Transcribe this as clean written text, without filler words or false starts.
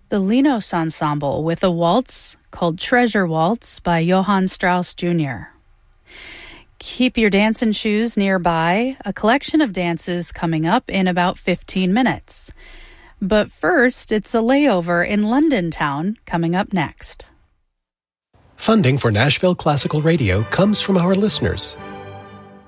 The Linos Ensemble with a waltz called Treasure Waltz by Johann Strauss Jr. Keep your dancing shoes nearby. A collection of dances coming up in about 15 minutes. But first, it's a layover in London Town coming up next. Funding for Nashville Classical Radio comes from our listeners,